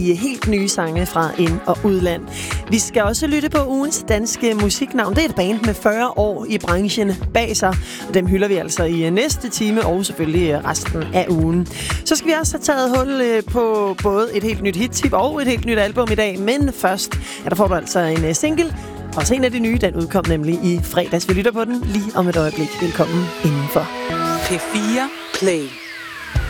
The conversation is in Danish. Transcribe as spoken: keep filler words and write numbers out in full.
Helt nye sange fra ind- og udland. Vi skal også lytte på ugens danske musiknavn. Det er et band med fyrre år i branchen bag sig. Og dem hylder vi altså i næste time og selvfølgelig resten af ugen. Så skal vi også have taget hul på både et helt nyt hit-tip og et helt nyt album i dag. Men først, ja, der får du altså en single. Også en af de nye, den udkom nemlig i fredags. Vi lytter på den lige om et øjeblik. Velkommen indenfor. P fire Play.